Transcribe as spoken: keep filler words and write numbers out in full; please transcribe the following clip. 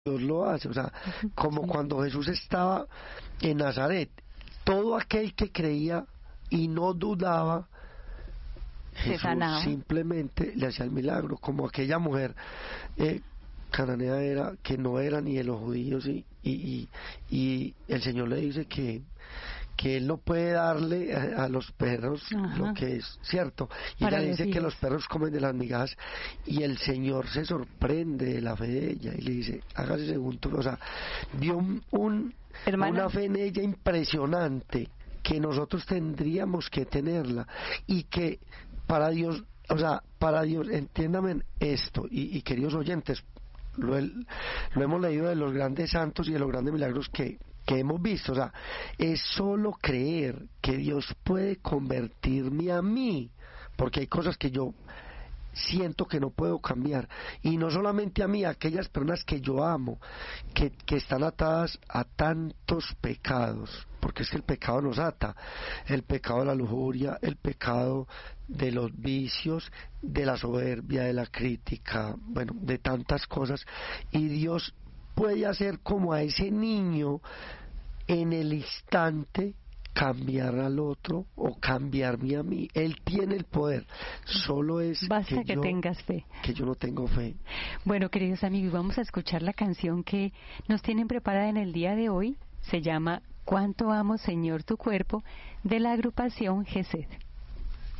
Dios lo hace, o sea, como cuando Jesús estaba en Nazaret, todo aquel que creía y no dudaba, Jesús simplemente le hacía el milagro, como aquella mujer eh, cananea era, que no era ni de los judíos, y, y, y, y el Señor le dice que que él no puede darle a, a los perros Ajá. lo que es cierto, y Para ella dice que los perros comen de las migajas, y el Señor se sorprende de la fe de ella y le dice, hágase según tu, o sea, vio un, un una fe en ella impresionante, que nosotros tendríamos que tenerla, y que para Dios, o sea, para Dios, entiéndame esto, y, y queridos oyentes, lo, lo hemos leído de los grandes santos y de los grandes milagros que que hemos visto, o sea, es solo creer que Dios puede convertirme a mí, porque hay cosas que yo siento que no puedo cambiar, y no solamente a mí, a aquellas personas que yo amo, que, que están atadas a tantos pecados, porque es que el pecado nos ata, el pecado de la lujuria, el pecado de los vicios, de la soberbia, de la crítica, bueno, de tantas cosas, y Dios puede hacer como a ese niño en el instante cambiar al otro o cambiarme a mí. Él tiene el poder, solo es Basta que, que yo, tengas fe. que yo no tengo fe. Bueno, queridos amigos, vamos a escuchar la canción que nos tienen preparada en el día de hoy. Se llama Cuánto amo, Señor, tu cuerpo, de la agrupación Gesed.